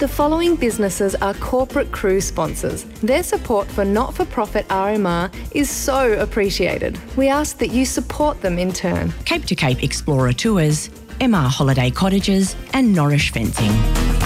The following businesses are corporate cruise sponsors. Their support for not-for-profit RMR is so appreciated. We ask that you support them in turn. Cape to Cape Explorer Tours, MR Holiday Cottages and Norrish Fencing.